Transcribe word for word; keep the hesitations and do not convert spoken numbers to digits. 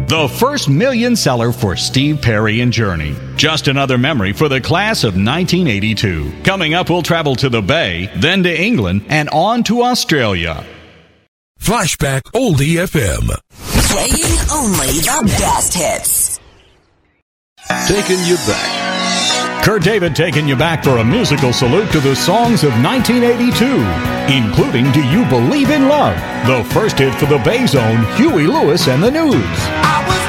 The first million seller for Steve Perry and Journey. Just another memory for the class of nineteen eighty-two. Coming up, we'll travel to the Bay, then to England, and on to Australia. Flashback Oldie F M. Playing only the best hits. Taking you back. Kurt David taking you back for a musical salute to the songs of nineteen eighty-two, including Do You Believe in Love, the first hit for the Bay Zone, Huey Lewis and the News.